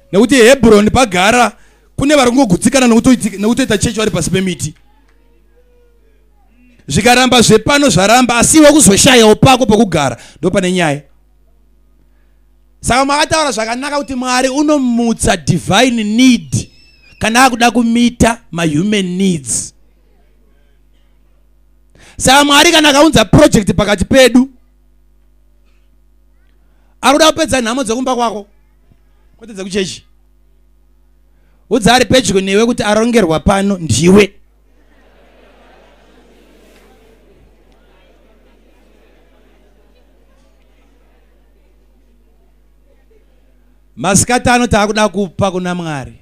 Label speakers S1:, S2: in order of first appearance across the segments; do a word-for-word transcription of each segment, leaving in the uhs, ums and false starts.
S1: nekuti Hebron pagara kune vari kungogutsikana nekutoita chechi vari pasi pemiti. Zvikaramba zvepano zvaramba, asi wakuzoshayawo pako pokugara ndo pane nyaya. Saka makataura zvakanaka kuti Mwari unomutsa divine need kana akuda kumita ma human needs. Saka Mwari kana akaunza project pakati pedu, akuda kupedza nhamo dzekumba kwako kwete dzekuchechi, udza ari pedyo newe kuti arongerwa pano ndiwe. Masikati ano taakuda kupa kuna Mwari.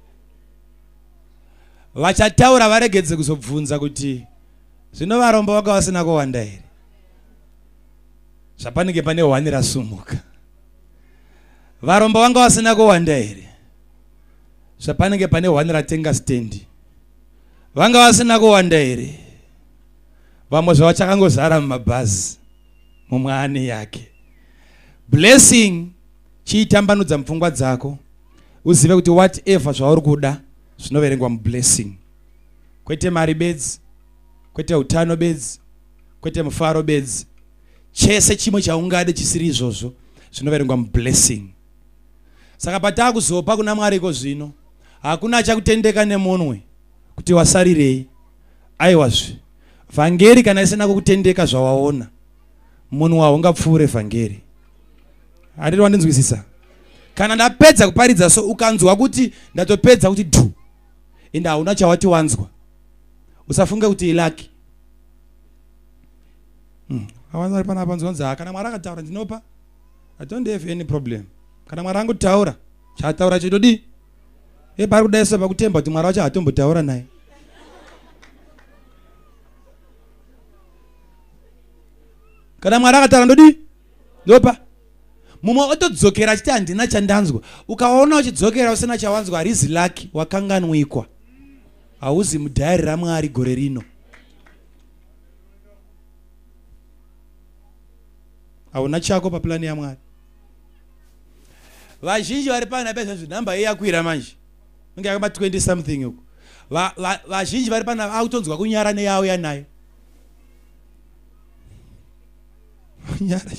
S1: Vachataura varegedze kuzobvunza kuti zvino varombo vanga vasina kuwanda here. Zvapanike pane hwani rasumuka. Varombo vanga vasina kuwanda here. Zvapanike pane hwani ratenga stendi. Vanga vasina kuwanda here. Vamwe zvavachakangozara mumabhazi mumwani yake. Blessing chiitambanudza mupfungwa dzako uzive kuti whatever zvauri kuda zvinoverengwa mublessing. Kwete mari bedzi, kwete utano bedzi, kwete mufaro bedzi, chese chimwe chaungade chisiri izvozvo zvinoverengwa mublessing. Saka pataa kuzopa kuna Mwari iko zvino hakuna achakutendeka nemunwe kuti wasarirei. Aiwazve vhangeri kana isina kukutendeka zvawaona, munhu haungapfuure vhangeri. Handiri wandinzwisisa? Kana ndapedza kuparidza so ukanzwa kuti ndatopedza kuti dhu, ende hauna chawati wanzwa, usafunge kuti ilaki. Hmm. Awanza ari pana panzwanza kana Mwari akataura ndinopa. I don't have any problem. Kana Mwari angotaura, chataura chitodi. E pari kudaisa pakutemba kuti Mwari wacho hatombotaura naye. Kana Mwari akataura ndodi? Ndopa. Mumwe otodzokera achiti handina chandanzwa. Ukaona uchidzokera usina chawanzwa harizi laki, wakanganwikwa. Hauzi mudhayari raMwari gore rino. Hauna chako paplani yaMwari. Vazhinji vari pana pezvo namba yakwira manje. Unge yakaba twenty something uko. Vazhinji vari pana akutonzwa kunyara neyawo yanayo. Nyara.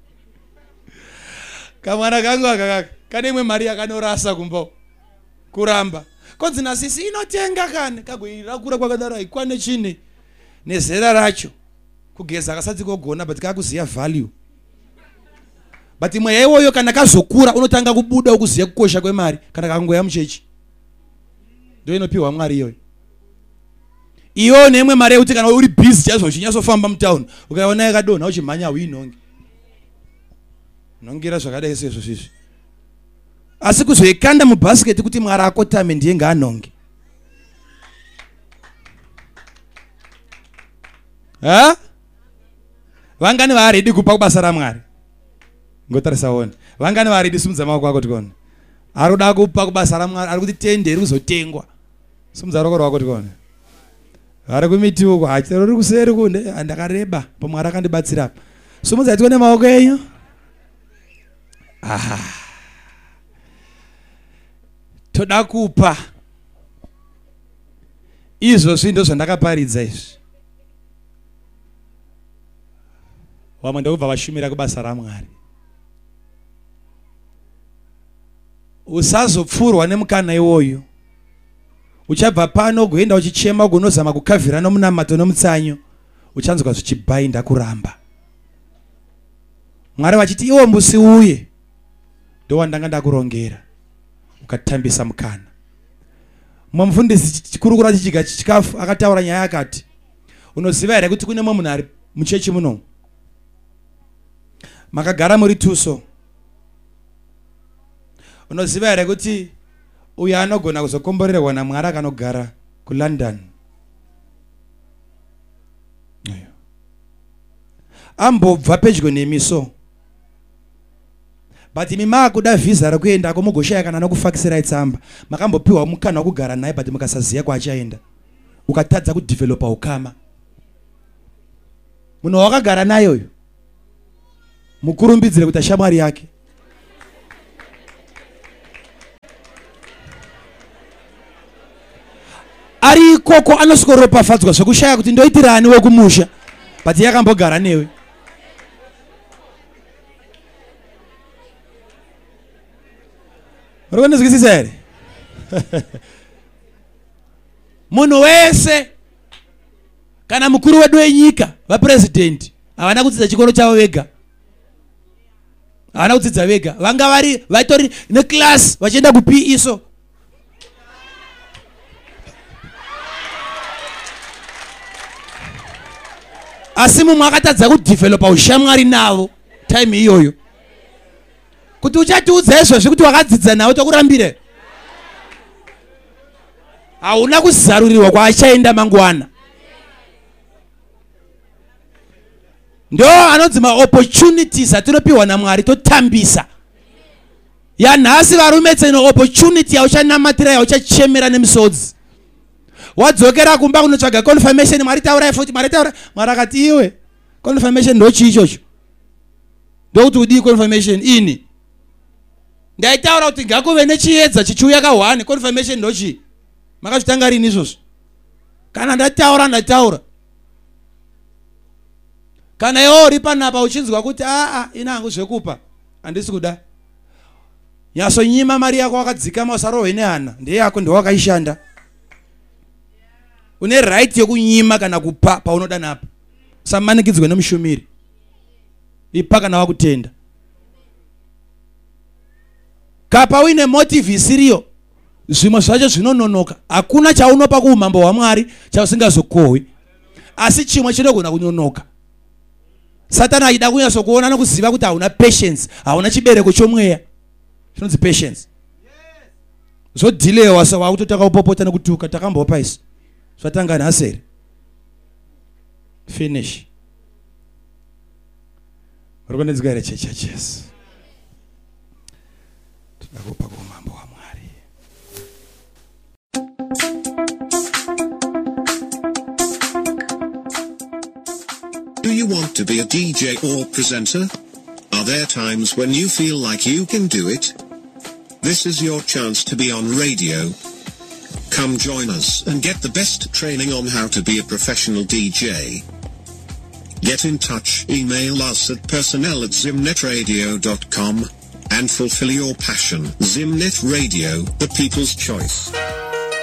S1: Kamwana kangu akakaka kane imwe mari yakanorasa kumbo kuramba konzi nasisi inotenga kane kagoira kura kwakadaro ikwane chini nezera racho kugeza akasati kogona but kakuziya value. But imwe yewoyo kana kazokura unotanga kubuda ukuziya kukosha kwemari kana kangoya muchechi ndo inopiwa Mwari iyoyo. Iyo nemwe mari yekuti kana uri busy chaizvo chinyasofamba mutown ukaona yakadonha uchimhanya uinonge nongira zvakadai sezvo zvizvi. Asi kuzoikanda mubhasiketi kuti Mwari akotame ndiye ngaanonge. Ha? Vangani varedi kupa kubasa raMwari? Ngotarisa wona. Vangani varedi simudza maoko ako tikone. Ari kuda kupa kubasa raMwari, ari kuti tende iri kuzotengwa. Simudza roko rwako tikone. Ari kumiti uko hachero ri kuseri kunde andakareba paMwari akandibatsira. Simudza tikone maoko enyu. Aha. Toda kupa. Izvo zvindo zvandakaparidza izvi. Vamwe ndokubva vashumira kubasa raMwari. Usazopfurwa nemukana iwoyo. Uchabva pano kuenda uchichema ugonozama kukavhira nomunamato nomutsanyo. Uchanzwa zvichibhainda kuramba. Mwari vachiti iwo mbusi uye. Ndo wandanga ndakurongera ukatambisa mukana. Mumufundisi chikurukura chichiga chikafu akataura nyaya akati unoziva here kuti kune munhu ari muchechi muno makagara muri tuso. Unoziva here kuti uyu anogona kuzokomborerwa naMwari akanogara kuLondon. Ambobva pedyo nemiso. But mima kuda visa rakuenda kumugoshaya kana nokufakisira itsamba. Makambopiwa mukana wakugara naye but mukasaziya kwachaenda. Ukatadza kudevelopa ukama. Munhu wakagara naye uyu. Mukurumbidzire kuti shamwari yake. ikoko anosikoropafadzwa zvekushaya kuti ndoitirani wekumusha but yakambogara newe. Uri kunzwisisa here? Munhu wese kana mukuru wedu wenyika vapresident havana kudzidza chikoro chavo vega, havana kudzidza vega, vanga vari vatori neclass vachienda kuP iso. Asi mumwe akatadza kudevelopa ushamwari navo time iyoyo, kuti uchatiudza izvozvi kuti wakadzidza nawo tokurambire. Hauna kuzarurirwa kwaachaenda mangwana. Ndo anonzi maopportunities atinopiwa naMwari totambisa. Yanhasi varume tseno opportunity yauchanamatira yauchachemera nemisodzi. Wadzokera kumba kunotsvaga confirmation, Mwari taura futi, Mwari taura. Mwari akati iwe confirmation ndochi ichocho. Ndokuti udii confirmation ini. Ndaitaura kuti ngakuve nechiedza chichiuya kahwani, confirmation ndochi. Makazvitanga rini izvozvo? Kana ndataura ndataura. Kana iwe uri panapa uchinzwa kuti a a ina hangu zvekupa handisi kuda, nyasonyima mari yako wakadzikama usarohwe nehana, ndeyako ndewakaishanda. Une right yokunyima kana kupa paunoda napa. Samanikidzwe nemushumiri. Ipa kana wakutenda. Kapa uine motive isiriyo, zvimwe zvacho zvinononoka. Hakuna chaunopa kuumambo hwaMwari chausingazokohwi. Asi chimwe chinogona kunonoka. Satani achida kunyasokuona nokuziva kuti hauna patience, hauna chibereko chomweya. Zvinonzi patience. Zodhilewa sawakutotaka kupopota nekutuka takambopa isu. Zvatanga nhaseri. Finish. Rukonedzeka here chechi yaJesu. Tinakupa kuumambo hwaMwari.
S2: Do you want to be a D J or presenter? Are there times when you feel like you can do it? This is your chance to be on radio. Come join us and get the best training on how to be a professional D J. Get in touch, email us at personnel at zimnetradio dot com and fulfill your passion. Zimnet Radio, the people's choice.